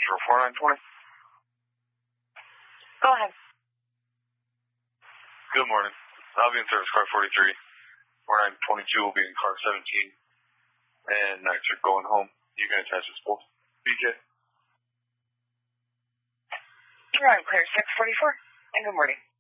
Central 4920. Go ahead. Good morning. I'll be in service car 43. 4922 will be in car 17. And next are going home. You can attach this both. BJ. You're on clear 644. And good morning.